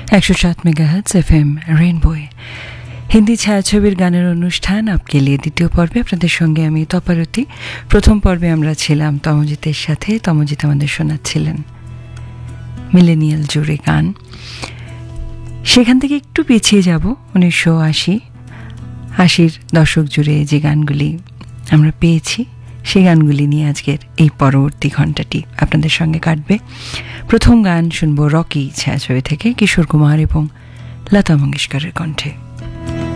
107 megahertz FM রেইনবোয়ে Hindi ছায়াছবির গানের অনুষ্ঠান আপকে লিয়ে দ্বিতীয় পর্বে আপনাদের সঙ্গে আমি তপারতি। প্রথম পর্বে আমরা ছিলাম তমজিতের সাথে। তমজিৎ আমাদের শোনাচ্ছিলেন মিলেনিয়াল জুড়ে গান। সেখান থেকে একটু পিছিয়ে যাব 1980-এর দশক জুড়ে যে গানগুলি আমরা পেয়েছি সেই গানগুলি নিয়ে আজকের এই পরবর্তী ঘণ্টাটি আপনাদের সঙ্গে কাটবে। প্রথম গান শুনবো রকি ছায়াছবি থেকে, কিশোর কুমার এবং লতা মঙ্গেশকরের কণ্ঠে।